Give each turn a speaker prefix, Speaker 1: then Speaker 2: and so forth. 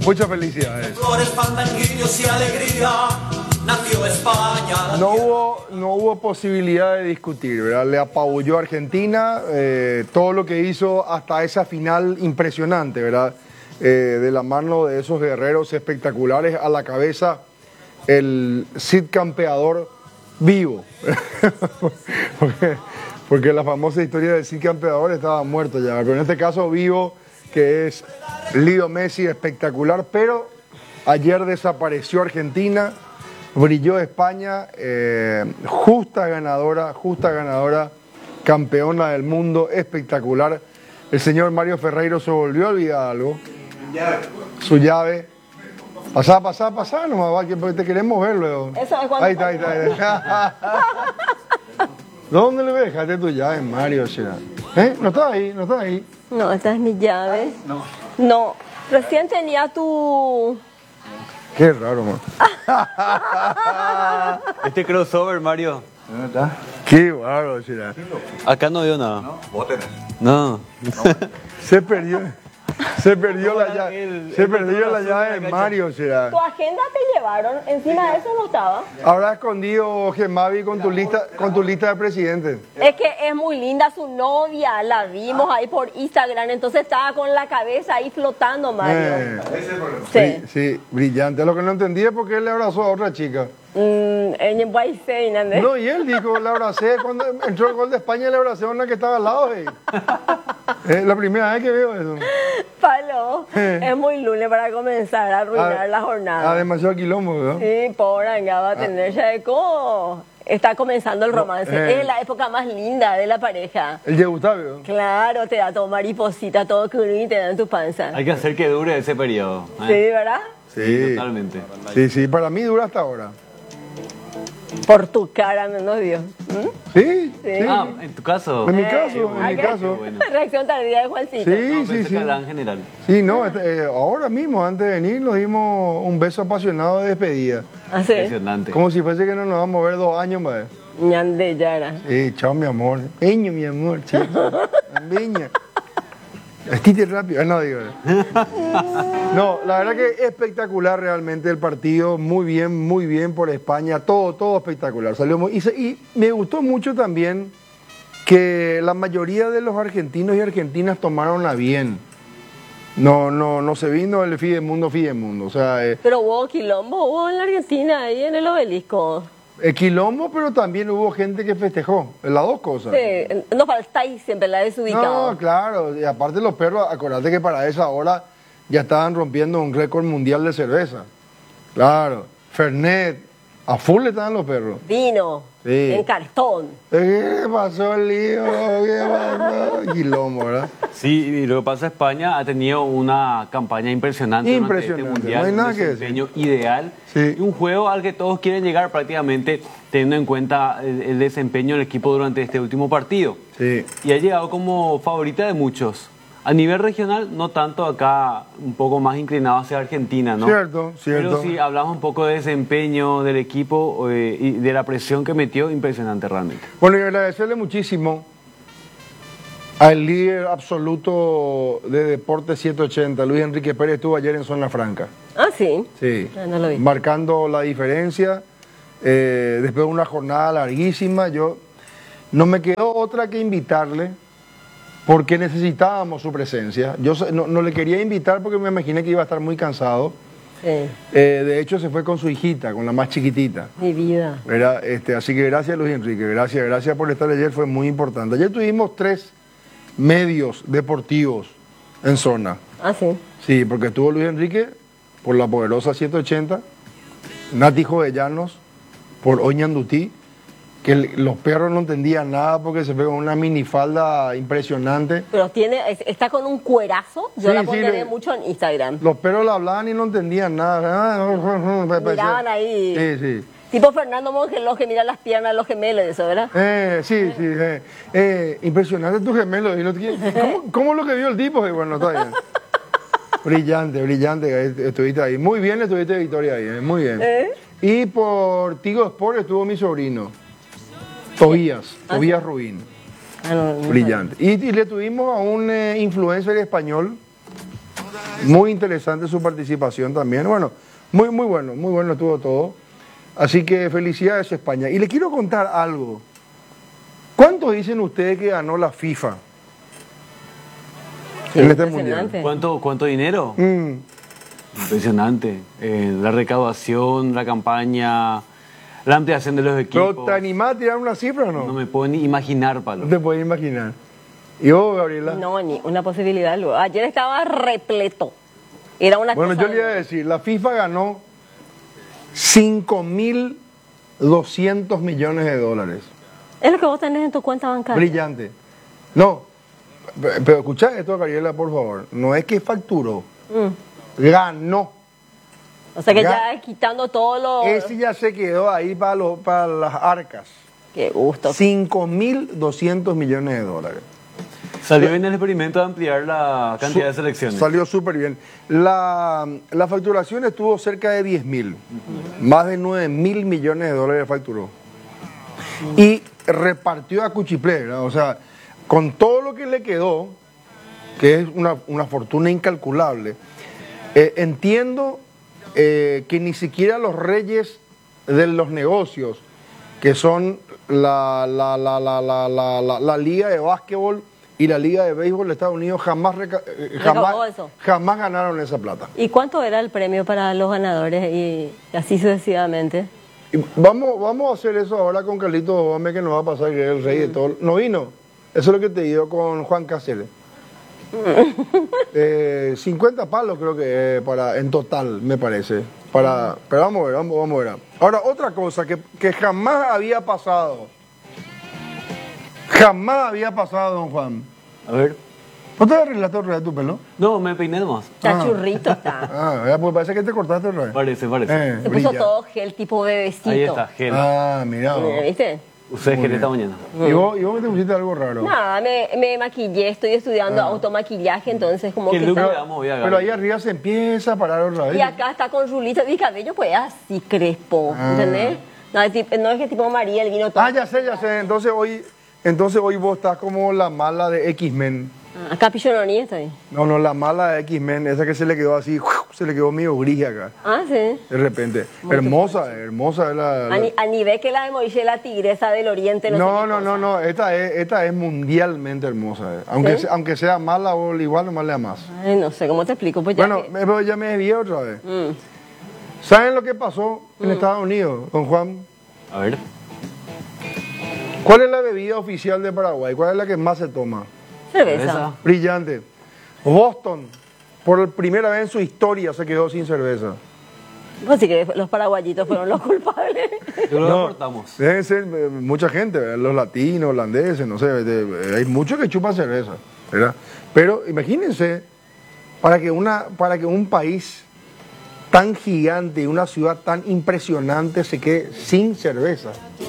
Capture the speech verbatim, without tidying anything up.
Speaker 1: Muchas felicidades.
Speaker 2: Flores, fandanguillos y alegría, nació España.
Speaker 1: No hubo, no hubo posibilidad de discutir, ¿verdad? Le apabulló a Argentina, eh, todo lo que hizo hasta esa final impresionante, ¿verdad? Eh, de la mano de esos guerreros espectaculares, a la cabeza el Cid Campeador vivo. porque, porque la famosa historia del Cid Campeador estaba muerto ya, pero en este caso vivo, que es Leo Messi, espectacular, pero ayer desapareció Argentina, brilló España, eh, justa ganadora, justa ganadora, campeona del mundo, espectacular. El señor Mario Ferreiro se volvió a olvidar algo, su llave. Pasá, pasá, pasá, nomás va, que te queremos ver luego.
Speaker 3: Eso es cuando...
Speaker 1: Ahí está, ahí está. Ahí está. ¿Dónde le dejaste tu llave, Mario? ¿Eh? ¿No está ahí? ¿No está ahí?
Speaker 3: No, esta es mi llave.
Speaker 1: No.
Speaker 3: No, recién tenía tu...
Speaker 1: Qué raro, man.
Speaker 4: Este crossover, Mario.
Speaker 1: ¿Dónde está? Qué bárbaro, será.
Speaker 4: Acá no veo nada.
Speaker 5: No, vos tenés.
Speaker 4: No.
Speaker 1: Se perdió. Se perdió la llave. Se perdió la llave de Mario, será.
Speaker 3: ¿Tu agenda te llevaron? Encima de eso no estaba.
Speaker 1: Habrá escondido Gemavi con tu lista, con tu lista de presidentes.
Speaker 3: Es que es muy linda su novia, la vimos ahí por Instagram, entonces estaba con la cabeza ahí flotando, Mario.
Speaker 1: Eh,
Speaker 5: Ese es el problema.
Speaker 3: Sí.
Speaker 1: sí, brillante. Lo que no entendí es por qué él le abrazó a otra chica.
Speaker 3: Mm, en Guaysén, ¿no?
Speaker 1: No, y él dijo, le abracé, cuando entró el gol de España, le abracé a una que estaba al lado. Eh. Es la primera vez que veo eso.
Speaker 3: Palo, es muy lunes para comenzar a arruinar
Speaker 1: Ah,
Speaker 3: la jornada.
Speaker 1: Ah, demasiado quilombo, ¿verdad?
Speaker 3: Sí, pobre, ya va a tener ya de cómo está comenzando el romance.
Speaker 1: eh.
Speaker 3: Es la época más linda de la pareja.
Speaker 1: El de Gustavo.
Speaker 3: Claro, te da todo mariposita, todo curly y te da en tu panza.
Speaker 4: Hay que hacer que dure ese periodo. ¿eh?
Speaker 3: Sí, ¿verdad?
Speaker 1: Sí.
Speaker 4: Totalmente.
Speaker 1: Sí, sí, para mí dura hasta ahora.
Speaker 3: Por tu cara, menos Dios. ¿Mm?
Speaker 1: Sí,
Speaker 3: Sí.
Speaker 1: sí.
Speaker 4: Ah, en tu caso.
Speaker 1: En mi
Speaker 3: Eh,
Speaker 1: caso, en
Speaker 3: ah,
Speaker 1: mi
Speaker 3: ¿qué?
Speaker 1: caso.
Speaker 4: Bueno.
Speaker 3: Reacción tardía de Juancito.
Speaker 1: Sí,
Speaker 4: No,
Speaker 1: sí,
Speaker 4: pensé
Speaker 1: sí.
Speaker 4: que hablaba en general.
Speaker 1: Sí, no, este, eh, ahora mismo, antes de venir, nos dimos un beso apasionado de despedida.
Speaker 3: Así.
Speaker 4: Impresionante.
Speaker 1: Como si fuese que no nos vamos a ver dos años más.
Speaker 3: Ñande Yara.
Speaker 1: Sí, chao, mi amor. Peño, mi amor, chao. Viña. Estite rápido. Ah, no, digo. No, la verdad que espectacular realmente el partido. Muy bien, muy bien por España. Todo, todo espectacular. Salió muy, y, se- y me gustó mucho también que la mayoría de los argentinos y argentinas tomaron a bien. No, no, no se vino el Fidemundo, Fidemundo. O sea, eh,
Speaker 3: Pero hubo quilombo, hubo en la Argentina, ahí en el obelisco.
Speaker 1: el quilombo, pero también hubo gente que festejó. Las dos cosas.
Speaker 3: Sí, no faltáis siempre la desubicado.
Speaker 1: No, claro, y aparte los perros, acordate que para esa hora ya estaban rompiendo un récord mundial de cerveza. Claro, Fernet, a full estaban los perros.
Speaker 3: Vino,
Speaker 1: Sí.
Speaker 3: en cartón.
Speaker 1: ¿Qué pasó el lío? ¿Qué pasó? Quilombo, ¿verdad?
Speaker 4: Sí, y lo que pasa es que España ha tenido una campaña impresionante,
Speaker 1: Impresionante,
Speaker 4: durante este mundial,
Speaker 1: no hay nada
Speaker 4: un
Speaker 1: que
Speaker 4: desempeño ideal
Speaker 1: Sí.
Speaker 4: y un juego al que todos quieren llegar prácticamente teniendo en cuenta el, el desempeño del equipo durante este último partido.
Speaker 1: Sí.
Speaker 4: Y ha llegado como favorita de muchos. A nivel regional, no tanto, acá un poco más inclinado hacia Argentina, ¿no?
Speaker 1: Cierto, cierto.
Speaker 4: Pero si hablamos un poco de desempeño del equipo eh, y de la presión que metió, impresionante realmente.
Speaker 1: Bueno, y agradecerle muchísimo al líder absoluto de Deportes setecientos ochenta, Luis Enrique Pérez, estuvo ayer en Zona Franca.
Speaker 3: Ah, sí.
Speaker 1: Sí,
Speaker 3: Ah, no lo vi.
Speaker 1: marcando la diferencia. Eh, después de una jornada larguísima, yo no me quedó otra que invitarle, porque necesitábamos su presencia. Yo se- no, no le quería invitar porque me imaginé que iba a estar muy cansado.
Speaker 3: Sí,
Speaker 1: Eh, de hecho, se fue con su hijita, con la más chiquitita.
Speaker 3: mi vida.
Speaker 1: ¿Verdad? Este, así que gracias, Luis Enrique, gracias, gracias por estar ayer, fue muy importante. Ayer tuvimos tres medios deportivos en Zona.
Speaker 3: Ah, sí.
Speaker 1: Sí, porque estuvo Luis Enrique por la poderosa setecientos ochenta, Nati Jovellanos por Oñandutí, que el- los perros no entendían nada porque se fue con una minifalda impresionante.
Speaker 3: Pero tiene, es- está con un cuerazo. Yo
Speaker 1: Sí,
Speaker 3: la
Speaker 1: sí,
Speaker 3: pondré
Speaker 1: le-
Speaker 3: mucho en Instagram.
Speaker 1: Los perros la hablaban y no entendían nada.
Speaker 3: Miraban ahí.
Speaker 1: Sí, sí.
Speaker 3: Tipo Fernando Mongeló que mira las piernas de los gemelos y eso, ¿verdad?
Speaker 1: Eh, sí, sí. Eh, eh, impresionante tu gemelo. y no te- ¿Cómo, cómo lo que vio el tipo? Y bueno, está bien. Brillante, brillante. Estuviste ahí. Muy bien, estuviste de Victoria ahí. eh, Muy bien.
Speaker 3: ¿Eh?
Speaker 1: Y por Tigo Sport estuvo mi sobrino, Tobías,
Speaker 3: Ah,
Speaker 1: Tobías Rubín.
Speaker 3: Ah, no, no.
Speaker 1: Brillante. Y, y le tuvimos a un eh, influencer español Muy interesante su participación también. Bueno, muy, muy bueno, muy bueno estuvo todo. Así que felicidades España. Y le quiero contar algo. ¿Cuánto dicen ustedes que ganó la FIFA
Speaker 3: Sí,
Speaker 1: en este mundial?
Speaker 3: impresionante.
Speaker 4: ¿Cuánto, cuánto dinero?
Speaker 1: Mm,
Speaker 4: Impresionante. Eh, la recaudación, la campaña, la ampliación de los equipos.
Speaker 1: ¿Pero te animás a tirar una cifra o no?
Speaker 4: No me puedo ni imaginar, Pablo.
Speaker 1: No te puedes imaginar. ¿Y vos, Gabriela?
Speaker 3: No, ni una posibilidad. luego. Ayer estaba repleto. Era una
Speaker 1: Bueno,
Speaker 3: cosa
Speaker 1: yo le iba a
Speaker 3: de-
Speaker 1: decir, la FIFA ganó cinco mil doscientos millones de dólares.
Speaker 3: Es lo que vos tenés en tu cuenta bancaria.
Speaker 1: Brillante. No, pe- pero escuchá esto, Gabriela, por favor. No es que facturó,
Speaker 3: Mm.
Speaker 1: ganó.
Speaker 3: O sea que
Speaker 1: Ya-
Speaker 3: ya quitando todo lo...
Speaker 1: Ese ya se quedó ahí para, los- para las arcas.
Speaker 3: Qué gusto.
Speaker 1: cinco mil doscientos millones de dólares.
Speaker 4: Salió en el experimento de ampliar la cantidad de selecciones.
Speaker 1: Salió súper bien. La, la facturación estuvo cerca de diez mil. Más de nueve mil millones de dólares facturó. Y repartió a Cuchiplé, ¿verdad? O sea, con todo lo que le quedó, que es una, una fortuna incalculable, eh, entiendo eh, que ni siquiera los reyes de los negocios, que son la, la, la, la, la, la, la, la liga de básquetbol y la liga de béisbol de Estados Unidos, jamás, reca- eh,
Speaker 3: Recaudó
Speaker 1: jamás,
Speaker 3: eso.
Speaker 1: jamás ganaron esa plata.
Speaker 3: ¿Y cuánto era el premio para los ganadores? Y así sucesivamente.
Speaker 1: Y vamos, vamos a hacer eso ahora con Carlito Gómez, que nos va a pasar, que es el rey de todo. No vino. Eso es lo que te digo con Juan Cáceres. eh, cincuenta palos creo que eh, para, en total, me parece. Para, pero vamos a ver, vamos, vamos a ver. Ahora, otra cosa que, que jamás había pasado. Jamás había pasado, don Juan.
Speaker 4: A ver.
Speaker 1: ¿No te arreglaste otra vez tu pelo?
Speaker 4: No, me peiné nomás.
Speaker 3: Está
Speaker 1: Ah.
Speaker 3: churrito está.
Speaker 1: Ah, ya, pues parece que te cortaste otra vez.
Speaker 4: Parece, parece.
Speaker 1: Eh,
Speaker 3: Se puso
Speaker 1: brilla.
Speaker 3: todo gel tipo bebecito.
Speaker 4: Ahí está, gel.
Speaker 1: Ah, mira.
Speaker 3: Eh, ¿Viste?
Speaker 4: Usé
Speaker 1: Muy
Speaker 4: gel
Speaker 1: bien.
Speaker 4: esta mañana.
Speaker 1: ¿Y vos, y vos te pusiste algo raro?
Speaker 3: Nada, me, me maquillé, estoy estudiando automaquillaje, entonces como
Speaker 4: ¿Qué
Speaker 3: que
Speaker 4: look
Speaker 3: está-
Speaker 4: le damos hoy a
Speaker 1: Pero
Speaker 4: Gaby?
Speaker 1: ahí arriba se empieza a parar otra vez.
Speaker 3: Y acá está con rulito, mi cabello pues así crespo,
Speaker 1: Ah.
Speaker 3: ¿entendés? No es, tip- no es que tipo María, el vino todo.
Speaker 1: Ah, ya sé, ya sé. Entonces hoy, entonces hoy vos estás como la mala de X-Men.
Speaker 3: Ah, acá Pichononí está ahí.
Speaker 1: No, no, la mala de X-Men, esa que se le quedó así, se le quedó medio gris acá,
Speaker 3: Ah, sí.
Speaker 1: de repente. Hermosa, hermosa es la... la-
Speaker 3: A, ni- a nivel que la de Moisés, la tigresa del oriente. No,
Speaker 1: No,
Speaker 3: sé qué
Speaker 1: no,
Speaker 3: cosa.
Speaker 1: no, no, esta es, esta es mundialmente hermosa. eh. Aunque,
Speaker 3: ¿Sí?
Speaker 1: se- aunque sea mala, vos igual nomás le amas.
Speaker 3: Ay, no sé, ¿cómo te explico? Pues ya
Speaker 1: Bueno,
Speaker 3: que-
Speaker 1: me- pero ya me desvié otra vez.
Speaker 3: Mm.
Speaker 1: ¿Saben lo que pasó en Estados Unidos, don Juan?
Speaker 4: A ver.
Speaker 1: ¿Cuál es la bebida oficial de Paraguay? ¿Cuál es la que más se toma?
Speaker 3: Cerveza.
Speaker 4: Cerveza.
Speaker 1: Brillante. Boston, por primera vez en su historia, se quedó sin cerveza.
Speaker 3: Pues sí que los paraguayitos fueron los culpables.
Speaker 4: Yo lo
Speaker 1: No,
Speaker 4: reportamos.
Speaker 1: Deben ser eh, mucha gente, ¿verdad? Los latinos, holandeses, no sé, de- hay muchos que chupan cerveza, ¿verdad? Pero imagínense, para que, una, para que un país tan gigante y una ciudad tan impresionante se quede sin cerveza.